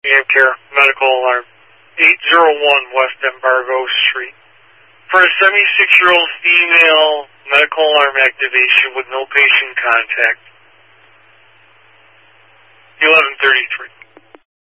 Amcare medical alarm, 801 West Embargo Street. For a 76-year-old female, medical alarm activation with no patient contact. 11:33.